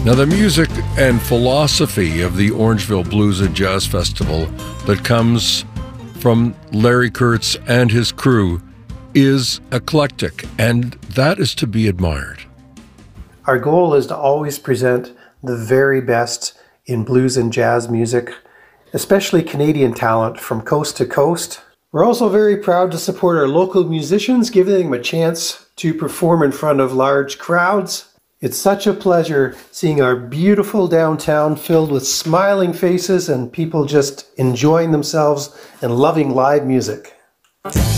Now, the music and philosophy of the Orangeville Blues and Jazz Festival that comes from Larry Kurtz and his crew is eclectic, and that is to be admired. Our goal is to always present the very best in blues and jazz music, especially Canadian talent from coast to coast. We're also very proud to support our local musicians, giving them a chance to perform in front of large crowds. It's such a pleasure seeing our beautiful downtown filled with smiling faces and people just enjoying themselves and loving live music.